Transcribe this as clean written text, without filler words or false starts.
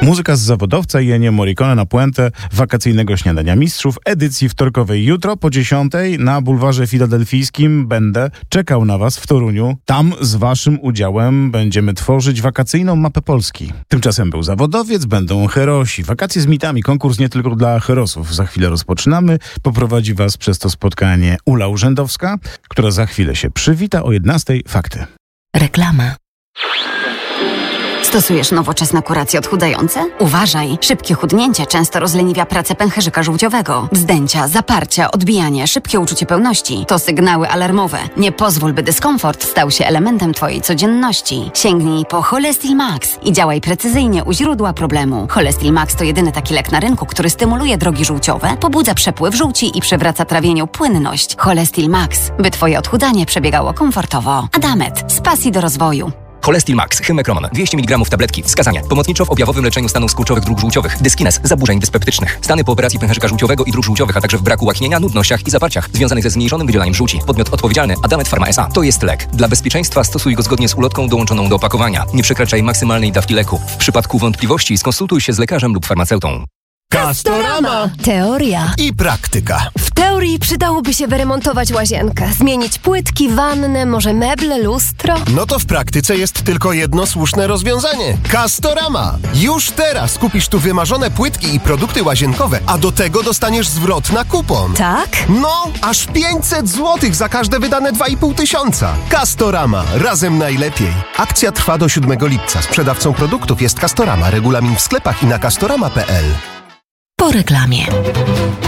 Muzyka z zawodowca i Ennio Morricone na puentę wakacyjnego śniadania mistrzów, edycji wtorkowej jutro po 10:00 na bulwarze filadelfijskim. Będę czekał na was w Toruniu. Tam z waszym udziałem będziemy tworzyć wakacyjną mapę Polski. Tymczasem był zawodowiec, będą herosi. Wakacje z mitami, konkurs nie tylko dla herosów. Za chwilę rozpoczynamy. Poprowadzi was przez to spotkanie Ula Urzędowska, która za chwilę się przywita o 11:00. Fakty. Reklama. Stosujesz nowoczesne kuracje odchudzające? Uważaj! Szybkie chudnięcie często rozleniwia pracę pęcherzyka żółciowego. Wzdęcia, zaparcia, odbijanie, szybkie uczucie pełności to sygnały alarmowe. Nie pozwól, by dyskomfort stał się elementem twojej codzienności. Sięgnij po Cholestil Max i działaj precyzyjnie u źródła problemu. Cholestil Max to jedyny taki lek na rynku, który stymuluje drogi żółciowe, pobudza przepływ żółci i przywraca trawieniu płynność. Cholestil Max, by twoje odchudzanie przebiegało komfortowo. Adamet, z pasji do rozwoju. Cholestil Max, Hymekroman, 200 mg tabletki. Wskazania: pomocniczo w objawowym leczeniu stanów skurczowych dróg żółciowych, dyskines, zaburzeń dyspeptycznych, stany po operacji pęcherzyka żółciowego i dróg żółciowych, a także w braku łaknienia, nudnościach i zaparciach związanych ze zmniejszonym wydzielaniem żółci. Podmiot odpowiedzialny: Adamet Pharma S.A. To jest lek. Dla bezpieczeństwa stosuj go zgodnie z ulotką dołączoną do opakowania. Nie przekraczaj maksymalnej dawki leku. W przypadku wątpliwości skonsultuj się z lekarzem lub farmaceutą. Castorama! Teoria I praktyka. W teorii przydałoby się wyremontować łazienkę, zmienić płytki, wannę, może meble, lustro. No to w praktyce jest tylko jedno słuszne rozwiązanie. Castorama! Już teraz kupisz tu wymarzone płytki i produkty łazienkowe, a do tego dostaniesz zwrot na kupon. Tak? No, aż 500 zł za każde wydane 2,5 tysiąca. Castorama. Razem najlepiej. Akcja trwa do 7 lipca. Sprzedawcą produktów jest Castorama. Regulamin w sklepach i na castorama.pl. Po reklamie.